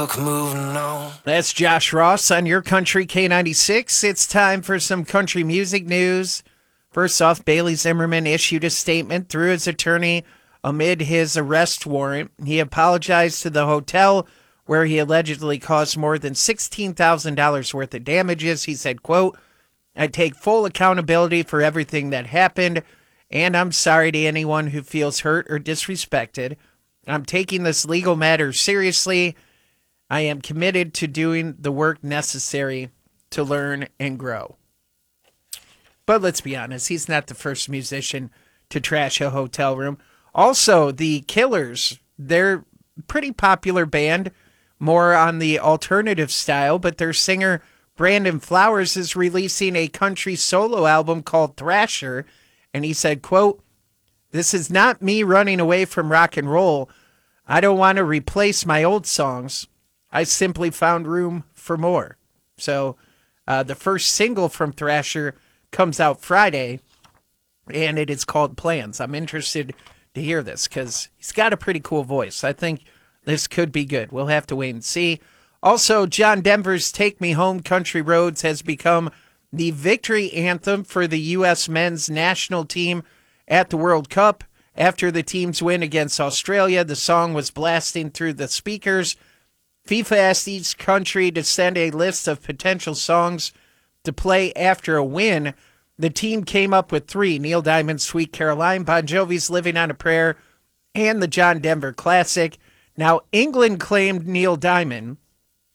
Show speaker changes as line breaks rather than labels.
Moving on.
That's Josh Ross on your Country K96. It's time for some country music news. First off, Bailey Zimmerman issued a statement through his attorney amid his arrest warrant. He apologized to the hotel where he allegedly caused more than $16,000 worth of damages. He said, quote, "I take full accountability for everything that happened, and I'm sorry to anyone who feels hurt or disrespected. I'm taking this legal matter seriously. I am committed to doing the work necessary to learn and grow." But let's be honest, he's not the first musician to trash a hotel room. Also, the Killers, they're a pretty popular band, more on the alternative style, but their singer Brandon Flowers is releasing a country solo album called Thrasher, and he said, quote, "This is not me running away from rock and roll. I don't want to replace my old songs. I simply found room for more." So the first single from Thrasher comes out Friday, and it is called Plans. I'm interested to hear this because he's got a pretty cool voice. I think this could be good. We'll have to wait and see. Also, John Denver's Take Me Home, Country Roads has become the victory anthem for the U.S. men's national team at the World Cup. After the team's win against Australia, the song was blasting through the speakers. FIFA asked each country to send a list of potential songs to play after a win. The team came up with 3: Neil Diamond's Sweet Caroline, Bon Jovi's Living on a Prayer, and the John Denver Classic. Now, England claimed Neil Diamond,